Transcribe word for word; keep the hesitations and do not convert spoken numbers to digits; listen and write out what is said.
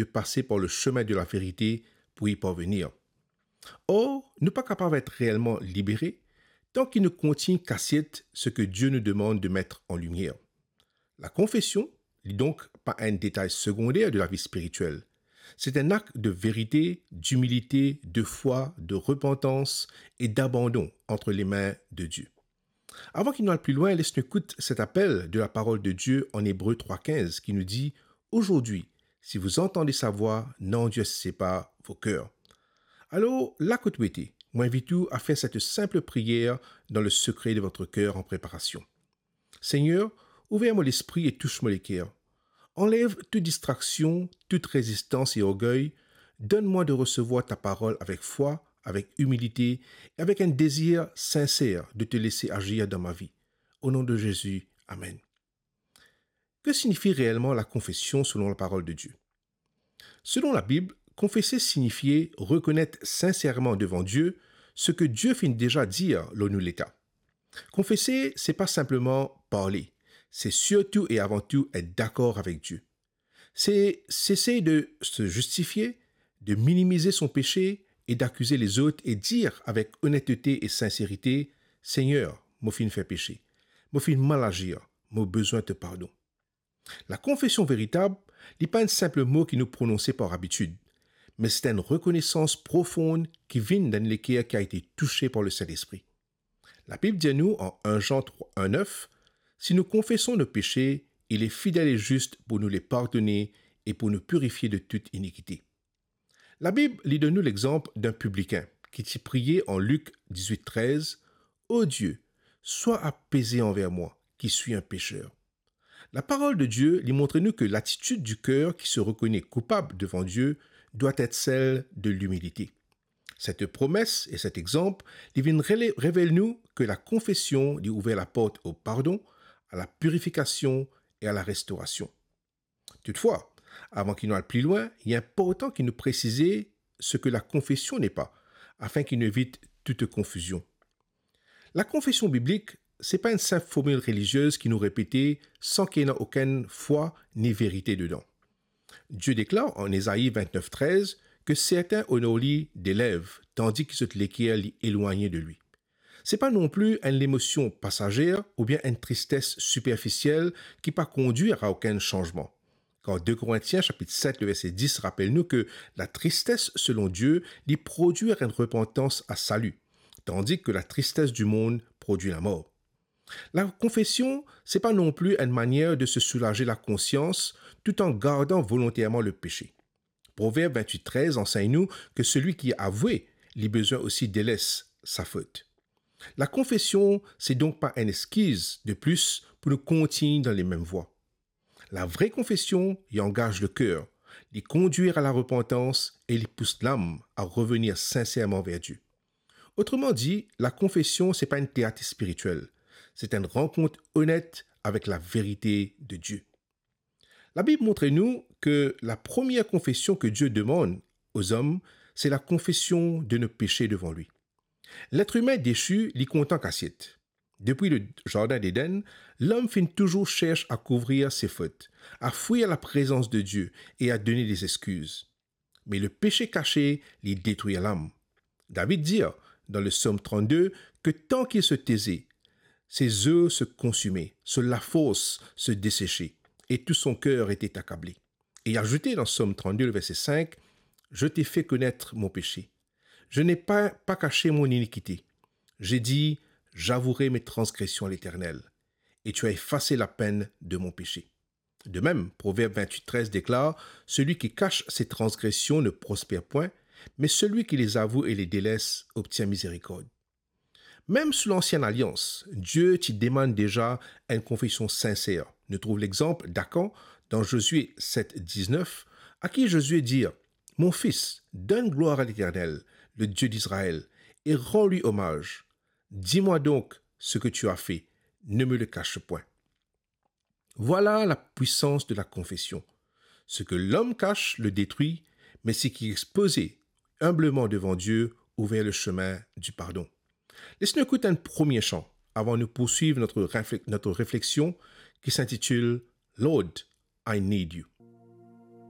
de passer par le chemin de la vérité pour y parvenir. Or, nous pas capables d'être réellement libérés tant qu'il ne contient qu'assiette ce que Dieu nous demande de mettre en lumière. La confession n'est donc pas un détail secondaire de la vie spirituelle. C'est un acte de vérité, d'humilité, de foi, de repentance et d'abandon entre les mains de Dieu. Avant qu'il n'aille plus loin, laisse-nous écouter cet appel de la parole de Dieu en Hébreux trois quinze qui nous dit « Aujourd'hui, si vous entendez sa voix, n'endurcissez pas vos cœurs. » Alors, là que tu étais, moi invite-vous à faire cette simple prière dans le secret de votre cœur en préparation. Seigneur, ouvre-moi l'esprit et touche-moi les cœurs. Enlève toute distraction, toute résistance et orgueil. Donne-moi de recevoir ta parole avec foi, avec humilité et avec un désir sincère de te laisser agir dans ma vie. Au nom de Jésus, Amen. Que signifie réellement la confession selon la parole de Dieu? Selon la Bible, confesser signifiait reconnaître sincèrement devant Dieu ce que Dieu finit déjà dire lors nous l'état. Confesser, c'est pas simplement parler, c'est surtout et avant tout être d'accord avec Dieu. C'est cesser de se justifier, de minimiser son péché et d'accuser les autres et dire avec honnêteté et sincérité « Seigneur, moi fin fait péché, moi fin mal agir, moi besoin de pardon. » La confession véritable n'est pas un simple mot qui nous prononçait par habitude, mais c'est une reconnaissance profonde qui vient d'un cœur qui a été touché par le Saint-Esprit. La Bible dit à nous en premier Jean un neuf, « Si nous confessons nos péchés, il est fidèle et juste pour nous les pardonner et pour nous purifier de toute iniquité. » La Bible lit de nous l'exemple d'un publicain qui dit prier en Luc dix-huit treize, « Ô Dieu, sois apaisé envers moi, qui suis un pécheur. » La parole de Dieu lui montre nous que l'attitude du cœur qui se reconnaît coupable devant Dieu doit être celle de l'humilité. Cette promesse et cet exemple révèlent-nous que la confession lui ouvre la porte au pardon, à la purification et à la restauration. Toutefois, avant qu'il n'aille plus loin, il est important qu'il nous précise ce que la confession n'est pas, afin qu'il évite toute confusion. La confession biblique, ce n'est pas une simple formule religieuse qui nous répétait sans qu'il n'y ait aucune foi ni vérité dedans. Dieu déclare en Ésaïe vingt-neuf treize que certains honorent des lèvres, tandis qu'ils se l'équerrent éloignés de lui. Ce n'est pas non plus une émotion passagère ou bien une tristesse superficielle qui ne peut conduire à aucun changement. Car deux Corinthiens chapitre sept, le verset dix rappelle-nous que la tristesse selon Dieu lui produit une repentance à salut, tandis que la tristesse du monde produit la mort. La confession, ce n'est pas non plus une manière de se soulager la conscience tout en gardant volontairement le péché. Proverbe vingt-huit treize enseigne-nous que celui qui a avoué, les besoins aussi délaisse sa faute. La confession, c'est donc pas une esquisse de plus pour nous continuer dans les mêmes voies. La vraie confession y engage le cœur, les conduire à la repentance et les pousse l'âme à revenir sincèrement vers Dieu. Autrement dit, la confession, c'est pas une théâtre spirituelle, c'est une rencontre honnête avec la vérité de Dieu. La Bible montre-nous que la première confession que Dieu demande aux hommes, c'est la confession de nos péchés devant lui. L'être humain déchu l'y content qu'assiette. Depuis le jardin d'Éden, l'homme fin toujours cherche à couvrir ses fautes, à fuir la présence de Dieu et à donner des excuses. Mais le péché caché l'y détruit l'âme. David dit dans le psaume trente-deux que tant qu'il se taisait, ses œufs se consumaient, la fosse se desséchait, et tout son cœur était accablé. Et ajouté dans psaume trente-deux, le verset cinq, « Je t'ai fait connaître mon péché. Je n'ai pas, pas caché mon iniquité. J'ai dit, j'avouerai mes transgressions à l'Éternel, et tu as effacé la peine de mon péché. » De même, Proverbe vingt-huit treize déclare, « Celui qui cache ses transgressions ne prospère point, mais celui qui les avoue et les délaisse obtient miséricorde. » Même sous l'Ancienne Alliance, Dieu t'y demande déjà une confession sincère. Nous trouvons l'exemple d'Acan dans Josué sept dix-neuf, à qui Josué dit « Mon fils, donne gloire à l'Éternel, le Dieu d'Israël, et rends-lui hommage. Dis-moi donc ce que tu as fait, ne me le cache point. » Voilà la puissance de la confession. Ce que l'homme cache le détruit, mais ce qui est exposé humblement devant Dieu ouvre le chemin du pardon. Laissez-nous écouter un premier chant avant de poursuivre notre, réflex- notre réflexion qui s'intitule « Lord, I need you ».